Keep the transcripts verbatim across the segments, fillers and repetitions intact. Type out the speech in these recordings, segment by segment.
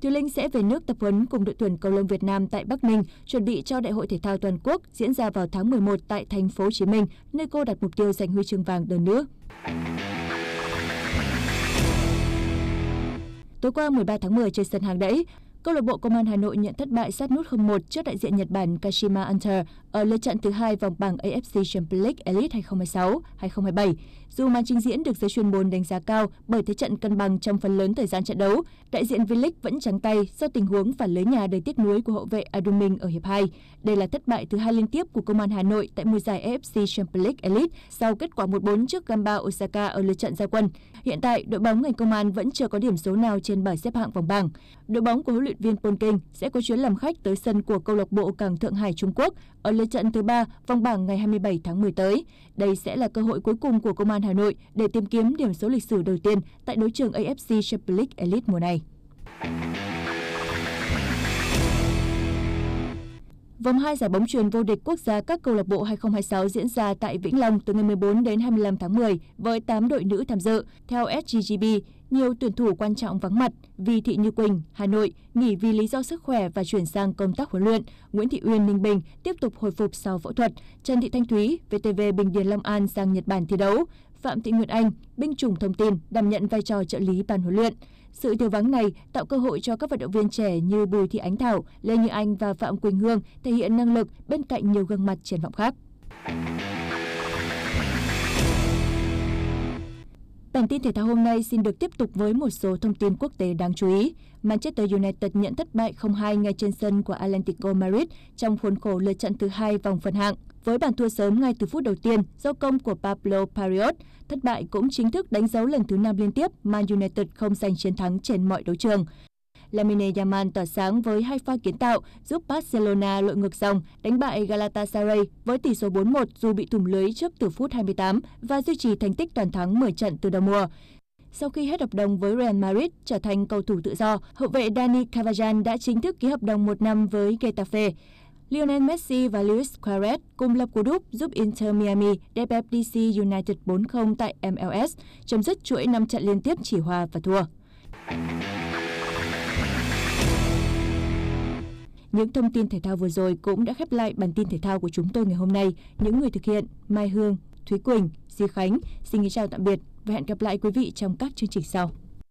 Thùy Linh sẽ về nước tập huấn cùng đội tuyển cầu lông Việt Nam tại Bắc Ninh, chuẩn bị cho Đại hội thể thao toàn quốc diễn ra vào tháng mười một tại thành phố Hồ Chí Minh, nơi cô đặt mục tiêu giành huy chương vàng đơn nữ. Tối qua mười ba tháng mười trên sân Hàng Đẫy, câu lạc bộ Công an Hà Nội nhận thất bại sát nút không một trước đại diện Nhật Bản Kashima Antlers ở lượt trận thứ hai vòng bảng a ép xê Champions League Elite hai không hai sáu hai không hai bảy. Dù màn trình diễn được giới chuyên môn đánh giá cao bởi thế trận cân bằng trong phần lớn thời gian trận đấu, đại diện V-League vẫn trắng tay do tình huống phản lưới nhà đầy tiếc nuối của hậu vệ Aduming ở hiệp hai. Đây là thất bại thứ hai liên tiếp của Công an Hà Nội tại mùa giải a ép xê Champions League Elite sau kết quả một bốn trước Gamba Osaka ở lượt trận ra quân. Hiện tại, đội bóng ngành Công an vẫn chưa có điểm số nào trên bảng xếp hạng vòng bảng. Đội bóng của huấn luyện viên Paul King sẽ có chuyến làm khách tới sân của câu lạc bộ Cảng Thượng Hải Trung Quốc ở lượt trận thứ ba vòng bảng ngày hai mươi bảy tháng mười tới. Đây sẽ là cơ hội cuối cùng của Công an Hà Nội để tìm kiếm điểm số lịch sử đầu tiên tại đấu trường a ép xê Champions League Elite mùa này. Vòng hai giải bóng chuyền vô địch quốc gia các câu lạc bộ hai không hai sáu diễn ra tại Vĩnh Long từ ngày mười bốn đến hai mươi lăm tháng mười với tám đội nữ tham dự. Theo ét giê giê bê, nhiều tuyển thủ quan trọng vắng mặt. Vi Thị Như Quỳnh, Hà Nội, nghỉ vì lý do sức khỏe và chuyển sang công tác huấn luyện. Nguyễn Thị Uyên, Ninh Bình tiếp tục hồi phục sau phẫu thuật. Trần Thị Thanh Thúy, vê tê vê Bình Điền Long An sang Nhật Bản thi đấu. Phạm Thị Nguyệt Anh, binh chủng thông tin, đảm nhận vai trò trợ lý ban huấn luyện. Sự thiếu vắng này tạo cơ hội cho các vận động viên trẻ như Bùi Thị Ánh Thảo, Lê Như Anh và Phạm Quỳnh Hương thể hiện năng lực bên cạnh nhiều gương mặt triển vọng khác. Bản tin thể thao hôm nay xin được tiếp tục với một số thông tin quốc tế đáng chú ý. Manchester United nhận thất bại không hai ngay trên sân của Atlético Madrid trong khuôn khổ lượt trận thứ hai vòng phân hạng. Với bàn thua sớm ngay từ phút đầu tiên do công của Pablo Parriot, thất bại cũng chính thức đánh dấu lần thứ năm liên tiếp Man United không giành chiến thắng trên mọi đấu trường. Lamine Yamal tỏa sáng với hai pha kiến tạo giúp Barcelona lội ngược dòng đánh bại Galatasaray với tỷ số bốn một dù bị thủng lưới trước từ phút hai mươi tám và duy trì thành tích toàn thắng mười trận từ đầu mùa. Sau khi hết hợp đồng với Real Madrid trở thành cầu thủ tự do, hậu vệ Dani Carvajal đã chính thức ký hợp đồng một năm với Getafe. Lionel Messi và Luis Suarez cùng lập cú đúp giúp Inter Miami đè bẹp đê xê United bốn không tại em lờ ét, chấm dứt chuỗi năm trận liên tiếp chỉ hòa và thua. Những thông tin thể thao vừa rồi cũng đã khép lại bản tin thể thao của chúng tôi ngày hôm nay. Những người thực hiện Mai Hương, Thúy Quỳnh, Di Khánh xin kính chào tạm biệt và hẹn gặp lại quý vị trong các chương trình sau.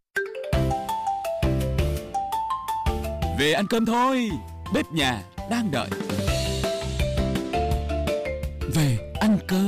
Về ăn cơm thôi, bếp nhà đang đợi. Về ăn cơm.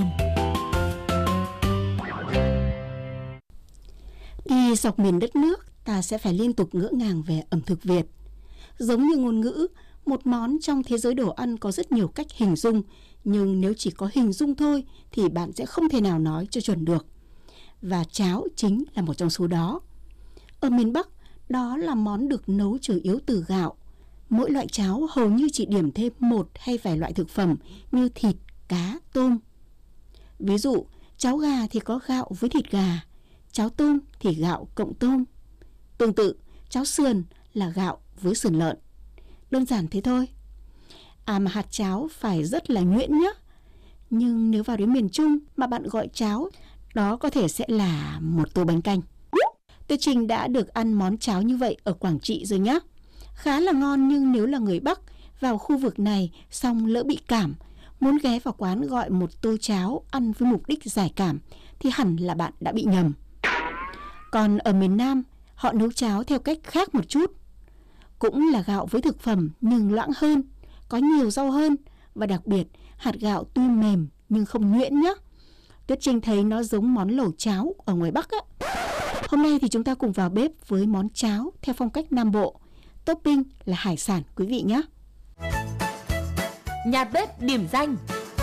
Đi dọc miền đất nước, ta sẽ phải liên tục ngỡ ngàng về ẩm thực Việt. Giống như ngôn ngữ, một món trong thế giới đồ ăn có rất nhiều cách hình dung, nhưng nếu chỉ có hình dung thôi thì bạn sẽ không thể nào nói cho chuẩn được. Và cháo chính là một trong số đó. Ở miền Bắc, đó là món được nấu chủ yếu từ gạo. Mỗi loại cháo hầu như chỉ điểm thêm một hay vài loại thực phẩm như thịt, cá, tôm. Ví dụ, cháo gà thì có gạo với thịt gà, cháo tôm thì gạo cộng tôm. Tương tự, cháo sườn là gạo với sườn lợn. Đơn giản thế thôi. À mà hạt cháo phải rất là nhuyễn nhé. Nhưng nếu vào đến miền Trung mà bạn gọi cháo, đó có thể sẽ là một tô bánh canh. Tôi Trinh đã được ăn món cháo như vậy ở Quảng Trị rồi nhé. Khá là ngon, nhưng nếu là người Bắc vào khu vực này xong lỡ bị cảm, muốn ghé vào quán gọi một tô cháo ăn với mục đích giải cảm thì hẳn là bạn đã bị nhầm. Còn ở miền Nam, họ nấu cháo theo cách khác một chút. Cũng là gạo với thực phẩm nhưng loãng hơn, có nhiều rau hơn và đặc biệt hạt gạo tuy mềm nhưng không nhuyễn nhé. Tuyết Trinh thấy nó giống món lẩu cháo ở ngoài Bắc á. Hôm nay thì chúng ta cùng vào bếp với món cháo theo phong cách Nam Bộ. Topping là hải sản quý vị nhé. Nhà bếp điểm danh.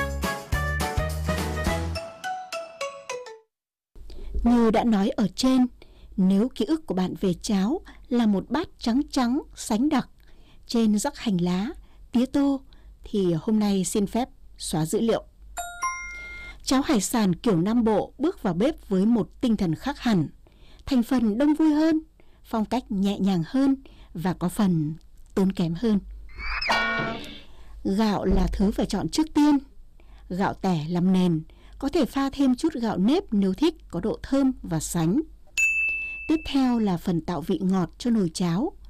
Như đã nói ở trên, nếu ký ức của bạn về cháo là một bát trắng trắng sánh đặc trên rắc hành lá, tía tô, thì hôm nay xin phép xóa dữ liệu. Cháo hải sản kiểu Nam Bộ bước vào bếp với một tinh thần khác hẳn. Thành phần đông vui hơn, phong cách nhẹ nhàng hơn và có phần tốn kém hơn. Gạo là thứ phải chọn trước tiên. Gạo tẻ làm nền, có thể pha thêm chút gạo nếp nếu thích, có độ thơm và sánh. Tiếp theo là phần tạo vị ngọt cho nồi cháo.